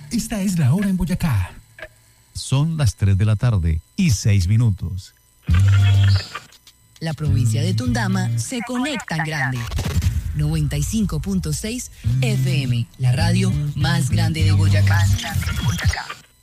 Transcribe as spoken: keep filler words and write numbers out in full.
Esta es la hora en Boyacá. Son las tres de la tarde y seis minutos. La provincia de Tundama se conecta en grande. noventa y cinco punto seis F M, la radio más grande de Boyacá. Más grande de Boyacá.